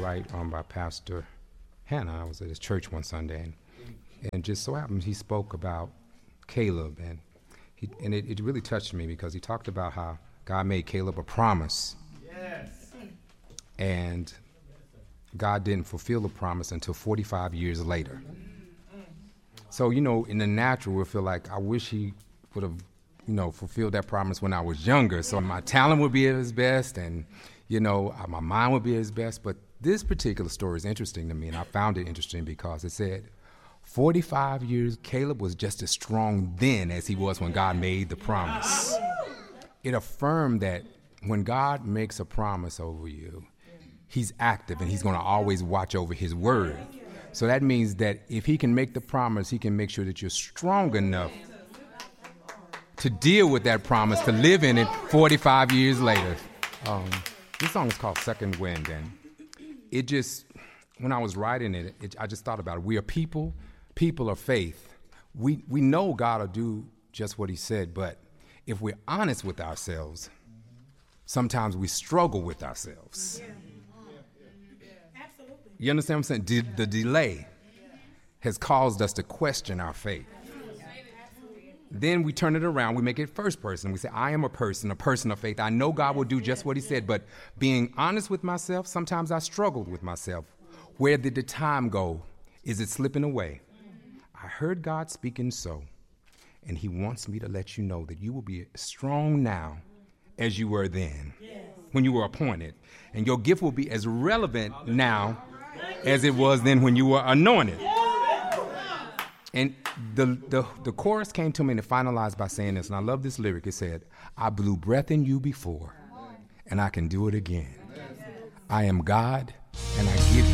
right by Pastor Hannah. I was at his church one Sunday, and just so happened he spoke about Caleb, and it really touched me because he talked about how God made Caleb a promise. Yes. And God didn't fulfill the promise until 45 years later. So, in the natural, we'll feel like, I wish he would have, fulfilled that promise when I was younger. So my talent would be at its best and, my mind would be at its best. But this particular story is interesting to me, and I found it interesting because it said 45 years, Caleb was just as strong then as he was when God made the promise. It affirmed that when God makes a promise over you, he's active and he's going to always watch over his word. So that means that if he can make the promise, he can make sure that you're strong enough to deal with that promise, to live in it 45 years later. This song is called Second Wind, and it just, when I was writing it, I just thought about it. We are people of faith. We know God will do just what he said, but if we're honest with ourselves, sometimes we struggle with ourselves. You understand what I'm saying? The delay has caused us to question our faith. Then we turn it around. We make it first person. We say, I am a person of faith. I know God will do just what he said. But being honest with myself, sometimes I struggled with myself. Where did the time go? Is it slipping away? I heard God speaking so, and he wants me to let you know that you will be as strong now as you were then, when you were appointed. And your gift will be as relevant now as it was then when you were anointed. And the chorus came to me and it finalized by saying this, and I love this lyric. It said, I blew breath in you before, and I can do it again. I am God, and I